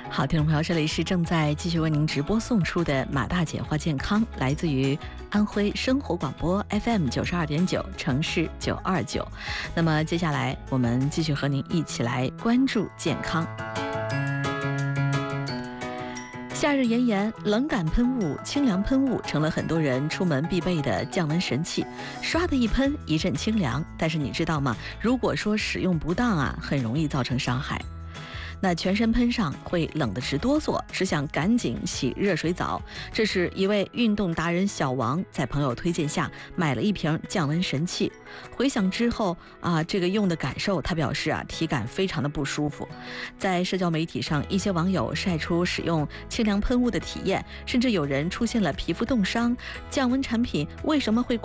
好，听众朋友，这里是正在继续为您直播送出的马大姐话健康，来自于安徽生活广播 FM 92.9城市929。那么接下来我们继续和您一起来关注健康。夏日炎炎，冷感喷雾、清凉喷雾成了很多人出门必备的降温神器。唰的一喷，一阵清凉。但是你知道吗？如果说使用不当啊，很容易造成伤害。那全身喷上会冷得直哆嗦，只想赶紧洗热水澡。这是一位运动达人小王在朋友推荐下买了一瓶降温神器。回想之后啊，这个用的感受，他表示啊，体感非常的不舒服。在社交媒体上，一些网友晒出使用清凉喷雾的体验，甚至有人出现了皮肤冻伤。降温产品为什么会